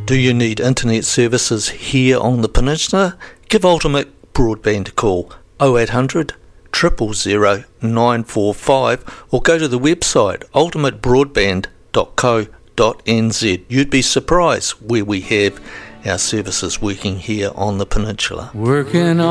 Do you need internet services here on the peninsula? Give Ultimate Broadband a call, 0800 000 945, or go to the website ultimatebroadband.co.nz. You'd be surprised where we have our services working here on the peninsula. Working